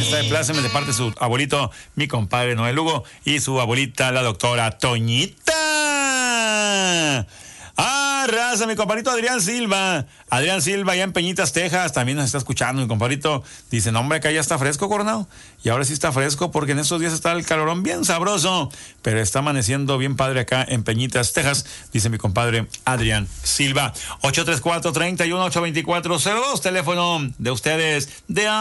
está de plácemes de parte de su abuelito, mi compadre Noel Lugo, y su abuelita, la doctora Toñita. Raza, mi compadrito Adrián Silva. Adrián Silva, allá en Peñitas, Texas, también nos está escuchando, mi compadrito. Dice, no, hombre, acá ya está fresco, Coronado. Y ahora sí está fresco, porque en estos días está el calorón bien sabroso. Pero está amaneciendo bien padre acá en Peñitas, Texas, dice mi compadre Adrián Silva. 834-31-824-02, teléfono de ustedes de